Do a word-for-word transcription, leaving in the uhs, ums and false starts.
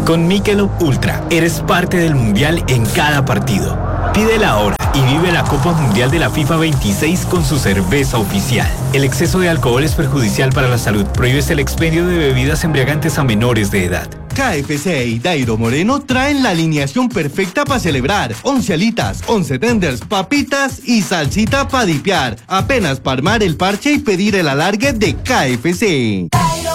Con Michelob Ultra, eres parte del Mundial en cada partido. Pídela ahora y vive la Copa Mundial de la FIFA veintiséis con su cerveza oficial. El exceso de alcohol es perjudicial para la salud. Prohíbes el expendio de bebidas embriagantes a menores de edad. K F C y Dairo Moreno traen la alineación perfecta para celebrar. once alitas, once tenders, papitas y salsita para dipear. Apenas para armar el parche y pedir el alargue de K F C. Dairo